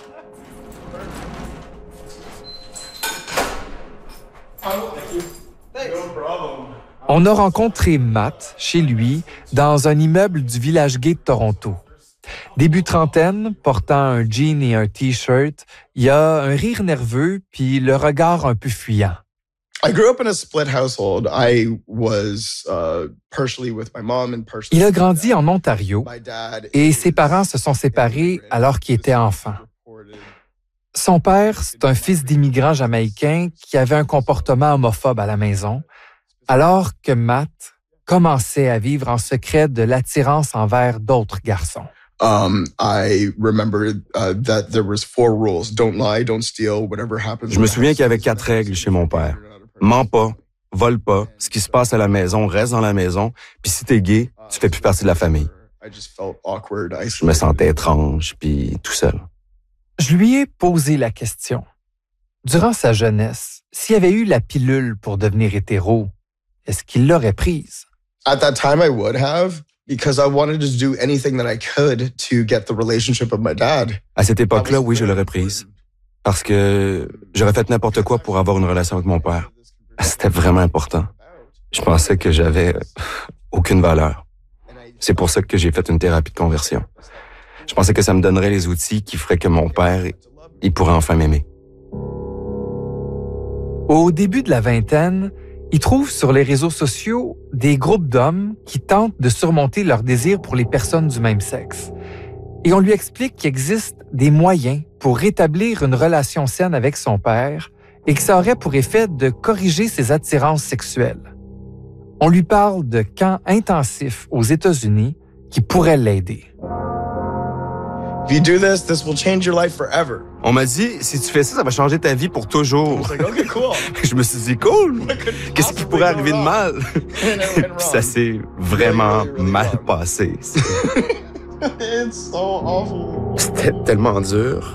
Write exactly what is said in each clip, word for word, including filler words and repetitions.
On a rencontré Matt chez lui dans un immeuble du village gay de Toronto. Début trentaine, portant un jean et un T-shirt, il y a un rire nerveux puis le regard un peu fuyant. I grew up in a split household. I was uh, partially with my mom and partially. Il a grandi en Ontario et ses parents se sont séparés alors qu'il était enfant. Son père, c'est un fils d'immigrants jamaïcains qui avait un comportement homophobe à la maison, alors que Matt commençait à vivre en secret de l'attirance envers d'autres garçons. Um, I remember uh, that there was four rules: don't lie, don't steal, whatever happens. Je me souviens qu'il y avait quatre règles chez mon père. Mens pas, vole pas, ce qui se passe à la maison reste dans la maison, puis si t'es gay, tu fais plus partie de la famille. Je me sentais étrange, puis tout seul. Je lui ai posé la question. Durant sa jeunesse, s'il avait eu la pilule pour devenir hétéro, est-ce qu'il l'aurait prise? At that time, I would have, because I wanted to do anything that I could to get the relationship of my dad. À cette époque-là, oui, je l'aurais prise. Parce que j'aurais fait n'importe quoi pour avoir une relation avec mon père. C'était vraiment important. Je pensais que j'avais aucune valeur. C'est pour ça que j'ai fait une thérapie de conversion. Je pensais que ça me donnerait les outils qui feraient que mon père, il pourrait enfin m'aimer. Au début de la vingtaine, il trouve sur les réseaux sociaux des groupes d'hommes qui tentent de surmonter leur désir pour les personnes du même sexe. Et on lui explique qu'il existe des moyens pour rétablir une relation saine avec son père et que ça aurait pour effet de corriger ses attirances sexuelles. On lui parle de camps intensifs aux États-Unis qui pourraient l'aider. If you do this, this will change your life forever. On m'a dit, si tu fais ça, ça va changer ta vie pour toujours. Like, okay, cool. Je me suis dit, cool! Qu'est-ce qui pourrait arriver de mal? Puis ça s'est vraiment mal passé. It's so awful. C'était tellement dur.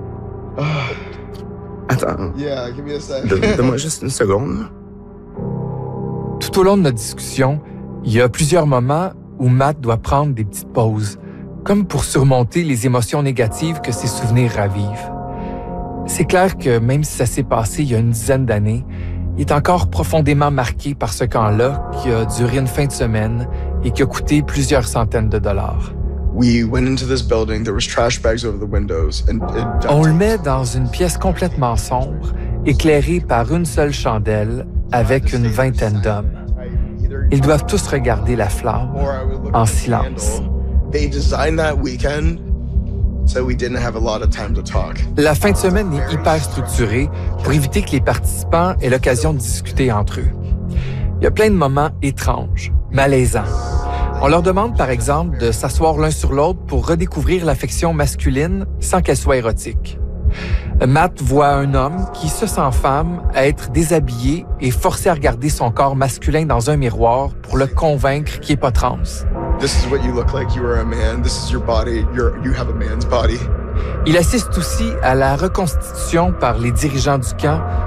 Attends. Yeah, give me a sec. Donne-moi juste une seconde. Tout au long de notre discussion, il y a plusieurs moments où Matt doit prendre des petites pauses, comme pour surmonter les émotions négatives que ses souvenirs ravivent. C'est clair que même si ça s'est passé il y a une dizaine d'années, il est encore profondément marqué par ce camp-là qui a duré une fin de semaine et qui a coûté plusieurs centaines de dollars. We went into this building, there was trash bags over the windows and it On le met dans une pièce complètement sombre, éclairée par une seule chandelle, avec une vingtaine d'hommes. Ils doivent tous regarder la flamme en silence. They designed that weekend so we didn't have a lot of time to talk. La fin de semaine est hyper structurée pour éviter que les participants aient l'occasion de discuter entre eux. Il y a plein de moments étranges, malaisants. On leur demande, par exemple, de s'asseoir l'un sur l'autre pour redécouvrir l'affection masculine sans qu'elle soit érotique. Matt voit un homme qui se sent femme à être déshabillé et forcé à regarder son corps masculin dans un miroir pour le convaincre qu'il n'est pas trans. This is what you look like. You are a man. This is your body. You're, you have a man's body. Il assiste aussi à la reconstitution par les dirigeants du camp